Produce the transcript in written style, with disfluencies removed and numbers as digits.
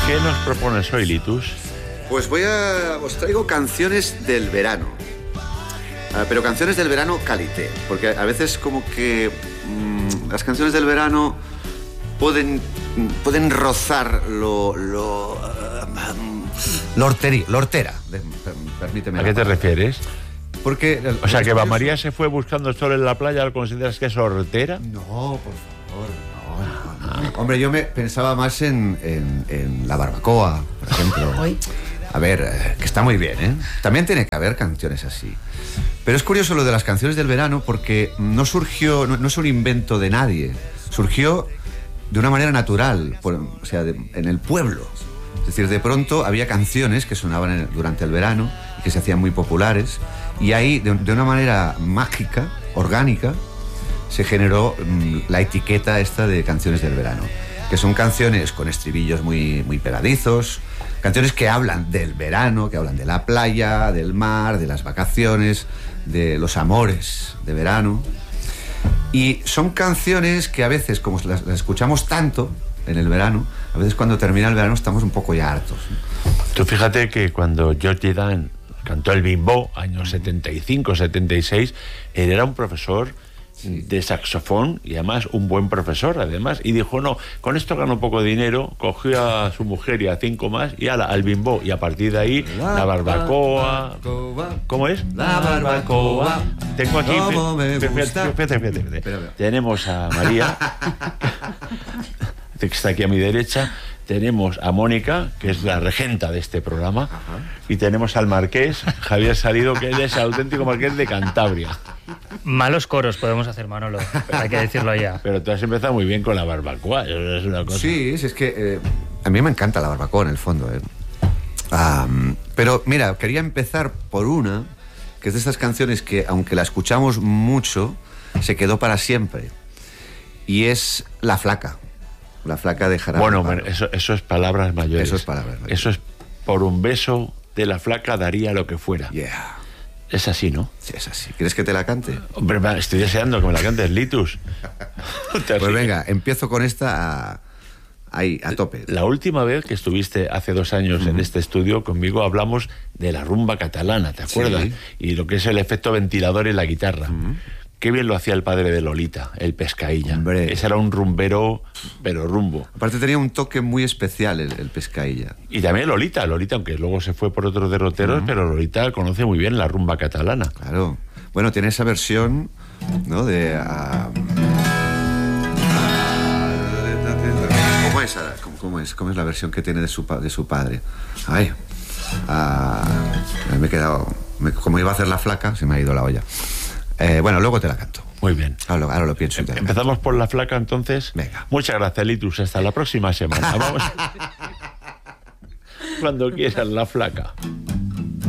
¿Qué nos propones hoy, Litus? Pues os traigo canciones del verano. Pero canciones del verano calité. Porque a veces como que las canciones del verano pueden rozar lo hortera. Permíteme. ¿A qué te refieres? Porque... O sea, que María se fue buscando el sol en la playa, ¿lo consideras que es hortera? No, por favor, no. Hombre, yo me pensaba más en la barbacoa, por ejemplo. A ver, que está muy bien, ¿eh? También tiene que haber canciones así. Pero es curioso lo de las canciones del verano porque no es un invento de nadie. Surgió de una manera natural, en el pueblo. Es decir, de pronto había canciones que sonaban durante el verano y que se hacían muy populares. Y ahí, de una manera mágica, orgánica, se generó la etiqueta esta de canciones del verano. Que son canciones con estribillos muy, muy pegadizos, canciones que hablan del verano, que hablan de la playa, del mar, de las vacaciones, de los amores de verano. Y son canciones que a veces, como las escuchamos tanto en el verano, a veces cuando termina el verano estamos un poco ya hartos, ¿no? Tú fíjate que cuando George Dan cantó el Bimbo, años 75, 76, él era un profesor de saxofón y además un buen profesor, además, y dijo, no, con esto gano poco de dinero, cogió a su mujer y a 5 más y al Bimbo, y a partir de ahí la barbacoa. ¿Cómo es? La barbacoa. Tengo aquí, fíjate. Tenemos a María, que está aquí a mi derecha. Tenemos a Mónica, que es la regenta de este programa. Ajá. Y tenemos al marqués, Javier Salido, que él es el auténtico marqués de Cantabria. Malos coros podemos hacer, Manolo, hay que decirlo ya. Pero tú has empezado muy bien con la barbacoa, eso es una cosa. Sí, es que a mí me encanta la barbacoa en el fondo. Pero mira, quería empezar por una, que es de esas canciones que, aunque la escuchamos mucho, se quedó para siempre. Y es La Flaca. La Flaca de Jarabe. Bueno, eso es palabras mayores. Eso es palabras mayores. Eso es, por un beso de la flaca daría lo que fuera. Yeah. Es así, ¿no? Sí, es así. ¿Quieres que te la cante? Hombre, estoy deseando que me la cantes, Litus. Pues venga, empiezo con esta a tope. La última vez que estuviste hace 2 años en este estudio conmigo hablamos de la rumba catalana, ¿te acuerdas? Sí. Y lo que es el efecto ventilador en la guitarra. Qué bien lo hacía el padre de Lolita, el Pescailla. Hombre. Ese era un rumbero, pero rumbo. Aparte tenía un toque muy especial el Pescailla. Y también Lolita, aunque luego se fue por otros derroteros, pero Lolita conoce muy bien la rumba catalana. Claro. Bueno, tiene esa versión, ¿no? ¿Cómo es la versión que tiene de su padre? Ay, me he quedado... Como iba a hacer La Flaca, se me ha ido la olla. Bueno, luego te la canto. Muy bien. Ahora lo pienso. Empezamos por La Flaca, entonces. Venga. Muchas gracias, Litus. Hasta la próxima semana. Vamos. Cuando quieras, La Flaca.